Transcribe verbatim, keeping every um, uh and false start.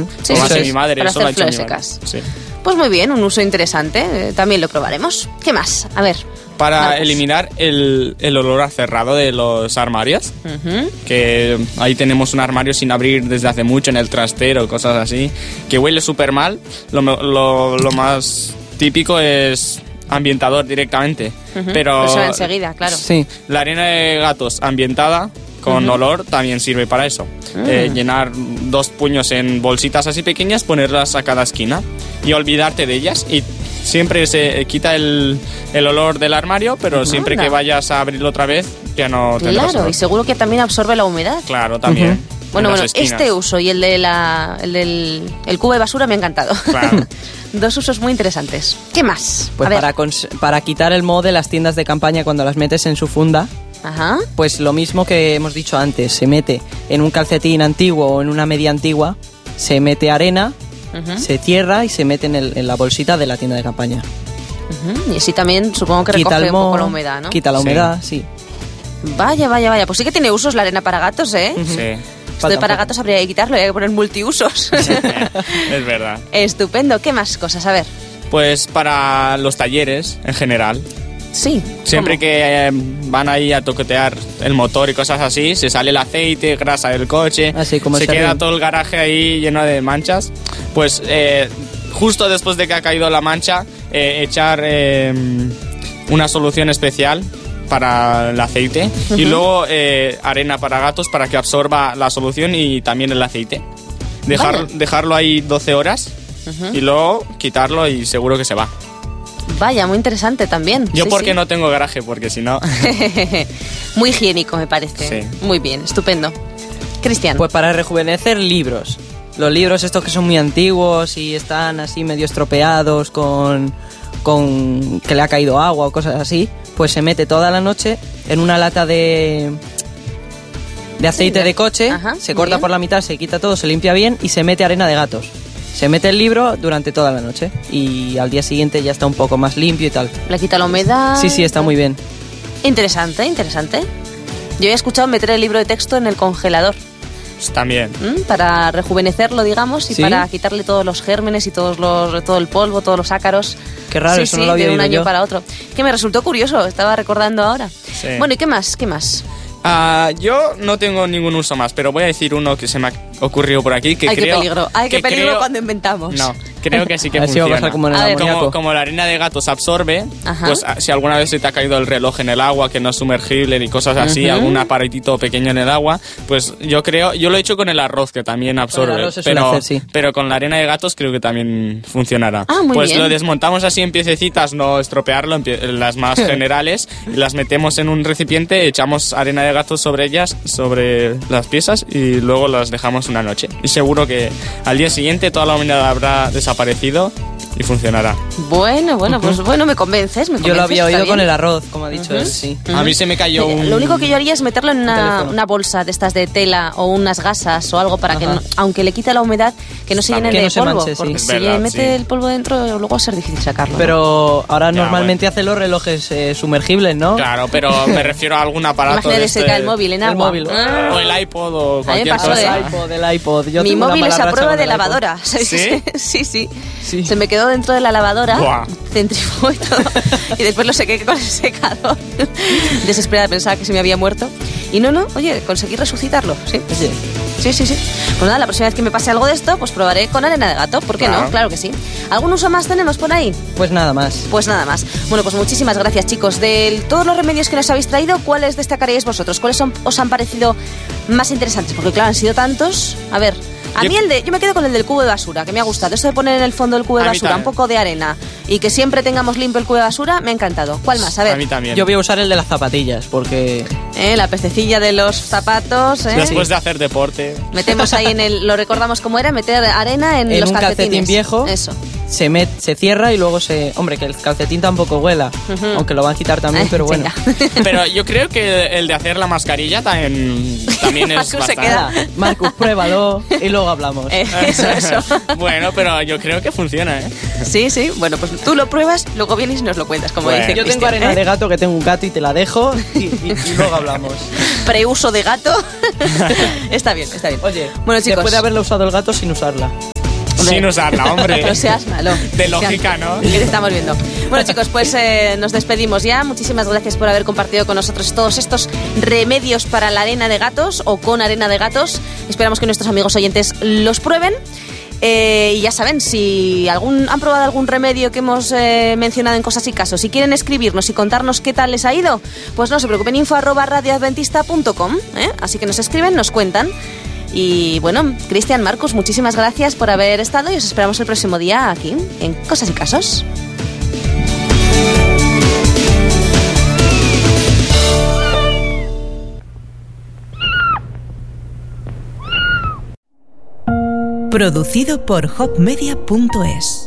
Uh-huh. Sí, Como sí, hace sí, mi madre, para eso lo ha hacer hecho mi flores madre. secas. Sí. Pues muy bien, un uso interesante. Eh, también lo probaremos. ¿Qué más? A ver. Para Marcos. eliminar el, el olor a cerrado de los armarios, Uh-huh. que ahí tenemos un armario sin abrir desde hace mucho en el trastero, cosas así, que huele súper mal. Lo, lo, lo más típico es ambientador directamente. Uh-huh. Pero Eso enseguida, claro. Sí. la arena de gatos ambientada con Uh-huh. olor también sirve para eso. Mm. Eh, llenar dos puños en bolsitas así pequeñas, ponerlas a cada esquina y olvidarte de ellas, y siempre se quita el, el olor del armario, pero siempre Anda. que vayas a abrirlo otra vez ya no tendrás Claro, olor. y seguro que también absorbe la humedad. Claro, también. Ujú. en Bueno, las bueno, esquinas. este uso y el, de la, el del el cubo de basura me ha encantado. Claro. Dos usos muy interesantes. ¿Qué más? Pues A ver. para, cons- para quitar el moho de las tiendas de campaña cuando las metes en su funda, Ajá. pues lo mismo que hemos dicho antes, se mete en un calcetín antiguo o en una media antigua, se mete arena, Ujú, se cierra y se mete en, el- en la bolsita de la tienda de campaña. ujú. Y así también supongo que recoge un moho, poco la humedad, ¿no? Quita la Sí. humedad, sí. Vaya, vaya, vaya. Pues sí que tiene usos la arena para gatos, ¿eh? Sí, Esto de Falta para un poco. gatos habría que quitarlo, hay que poner multiusos. es verdad. Estupendo. ¿Qué más cosas? A ver. Pues para los talleres en general, Sí. siempre ¿cómo? que eh, van ahí a toquetear el motor y cosas así, se sale el aceite, grasa del coche, Así como se el queda serrín. todo el garaje ahí lleno de manchas. Pues eh, justo después de que ha caído la mancha, eh, echar eh, una solución especial para el aceite y luego eh, arena para gatos para que absorba la solución y también el aceite. Dejar, Vale. Dejarlo ahí doce horas Ujú. y luego quitarlo y seguro que se va. Vaya, muy interesante también. Yo Sí, porque sí. no tengo garaje, porque si no... Muy higiénico, me parece. Sí. Muy bien, estupendo. Cristian. Pues para rejuvenecer libros. Los libros estos que son muy antiguos y están así medio estropeados con, con que le ha caído agua o cosas así, pues se mete toda la noche en una lata de, de aceite de- de coche, Ajá, se muy corta bien. por la mitad, se quita todo, se limpia bien y se mete arena de gatos. Se mete el libro durante toda la noche y al día siguiente ya está un poco más limpio y tal. Le quita la humedad. Sí, sí, está muy bien. Interesante, interesante. Yo he escuchado meter el libro de texto en el congelador. Pues también. ¿m? Para rejuvenecerlo, digamos, y ¿Sí? para quitarle todos los gérmenes y todos los, todo el polvo, todos los ácaros. Qué raro, sí, eso sí, no lo había de un oído año yo. para otro. Que me resultó curioso, estaba recordando ahora. Sí. Bueno, ¿y qué más? ¿Qué más? Ah, yo no tengo ningún uso más, pero voy a decir uno que se me ha ocurrido por aquí. Que Ay, creo, qué peligro. Ay, qué que peligro creo- cuando inventamos. No, creo que sí que Así va a funciona. pasar como en el A ver. amoníaco. Como, como la harina de gatos absorbe, Ajá. pues a- si alguna vez se te ha caído el reloj en el agua, que no es sumergible ni cosas así, Ujú. algún aparatito pequeño en el agua, pues yo creo, yo lo he hecho con el arroz, que también absorbe, arroz se suele pero, hacer, sí. pero con la arena de gatos creo que también funcionará. Ah, muy pues bien. lo desmontamos así en piececitas, no estropearlo, en pie- en las más generales, y las metemos en un recipiente, echamos arena de gatos sobre ellas, sobre las piezas, y luego las dejamos una noche. Y seguro que al día siguiente toda la humedad habrá desaparecido y funcionará. Bueno, bueno, pues bueno, me convences, me Yo convences, lo había está oído bien. con el arroz, como ha dicho Ujú. él, sí. A mí se me cayó Eh, un... Lo único que yo haría es meterlo en una, teléfono. una bolsa de estas de tela o unas gasas o algo para que, Ajá. no- aunque le quite la humedad, que no se También. llenen Que de no se polvo. manche, sí. Porque Es si verdad, mete sí. el polvo dentro, luego va a ser difícil sacarlo. ¿no? Pero ahora Ya, normalmente hacen los relojes eh, sumergibles, ¿no? Claro, pero me refiero a algún aparato Imagínate de se este- cae el móvil en el agua. móvil. Ah. o el iPod o A mí me cualquier pasó, cosa. ¿eh? El iPod, el iPod. Yo Mi tengo una móvil es mala a racha prueba con de el iPod. lavadora. ¿sabes? ¿Sí? sí, sí. Sí. Se me quedó dentro de la lavadora, Buah. centrifugó y todo. Y después lo sequé con el secador. Desesperada, pensaba que se me había muerto. Y no, no, oye, conseguí resucitarlo. Sí, Oye, sí, sí. sí. Pues nada, la próxima vez que me pase algo de esto, pues probaré con arena de gato. ¿Por qué Claro. no? Claro que sí. ¿Algún uso más tenemos por ahí? pues nada más. Pues nada más. Bueno, pues muchísimas gracias, chicos. De todos los remedios que nos habéis traído, ¿cuáles destacaríais vosotros? ¿Cuáles son- os han parecido más interesantes? Porque claro, han sido tantos. A ver, a Yo- mí el de, yo me quedo con el del cubo de basura, que me ha gustado. Esto de poner en el fondo del cubo de A mí basura un también. poco de arena y que siempre tengamos limpio el cubo de basura, me ha encantado. ¿Cuál más? A ver, A mí también. Yo voy a usar el de las zapatillas, porque ¿eh? La pestecilla de los zapatos, ¿eh? Después de hacer deporte. Metemos ahí en el, lo recordamos cómo era, meter arena en, En los un calcetines. calcetín viejo. Eso. se, met, se cierra y luego se... Hombre, que el calcetín tampoco huela, Ujú. aunque lo van a quitar también, Eh, pero bueno. venga. Pero yo creo que el de hacer la mascarilla también, también es Marcus se bastante... queda. Marcus, pruébalo y luego hablamos. Eh, eso, eso. Bueno, pero yo creo que funciona, ¿eh? Sí, sí. Bueno, pues tú lo pruebas, luego vienes y nos lo cuentas, como Bueno. dice Yo tengo Cristian, arena ¿eh? de gato, que tengo un gato y te la dejo y, y- y luego hablamos. Preuso de gato. Está bien, está bien. Oye, bueno, se chicos. puede haberla usado el gato sin usarla. Hombre. Sin usarla, hombre. No seas malo. De lógica, ¿no? Que te estamos viendo. Bueno, chicos, pues eh, nos despedimos ya. Muchísimas gracias por haber compartido con nosotros todos estos remedios para la arena de gatos o con arena de gatos. Esperamos que nuestros amigos oyentes los prueben. Eh, y ya saben, si algún, han probado algún remedio que hemos eh, mencionado en Cosas y Casos, si quieren escribirnos y contarnos qué tal les ha ido, pues no se preocupen, info arroba radioadventista punto com, ¿eh? Así que nos escriben, nos cuentan. Y bueno, Cristian, Marcus, muchísimas gracias por haber estado y os esperamos el próximo día aquí en Cosas y Casos. Producido por hop media punto es.